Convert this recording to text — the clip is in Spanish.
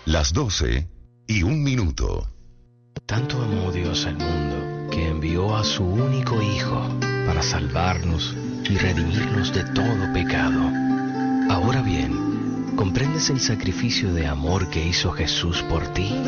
Las 12:01. Tanto amó Dios al mundo que envió a su único Hijo para salvarnos y redimirnos de todo pecado. Ahora bien, ¿comprendes el sacrificio de amor que hizo Jesús por ti?